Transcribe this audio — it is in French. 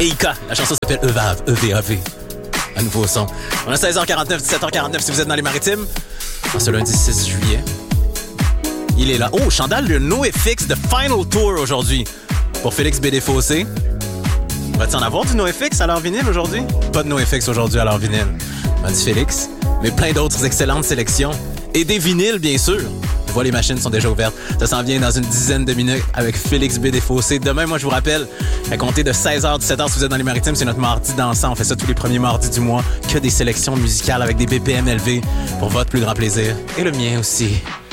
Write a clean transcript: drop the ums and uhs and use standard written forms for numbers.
Eika. La chanson s'appelle EVAV, E-V-A-V. Un nouveau son. On a 16h49, 17h49 si vous êtes dans les Maritimes. En ce lundi 6 juillet. Il est là. Oh, Chandal, le NoFX de Final Tour aujourd'hui. Pour Félix Bédé-Fossé. Va-t-il en avoir du NoFX à l'heure vinyle aujourd'hui? Pas de NoFX aujourd'hui à l'heure vinyle, m'a dit Félix. Mais plein d'autres excellentes sélections. Et des vinyles, bien sûr. Je vois, les machines sont déjà ouvertes. Ça s'en vient dans une dizaine de minutes avec Félix Bédé-Fossé. Demain, moi, je vous rappelle, à compter de 16h, 17h, si vous êtes dans les Maritimes, c'est notre mardi dansant. On fait ça tous les premiers mardis du mois. Que des sélections musicales avec des BPM élevés pour votre plus grand plaisir. Et le mien aussi.